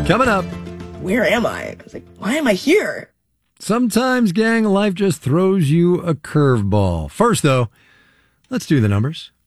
Coming up. Where am I? I was like, why am I here? Sometimes, gang, life just throws you a curveball. First, though, let's do the numbers.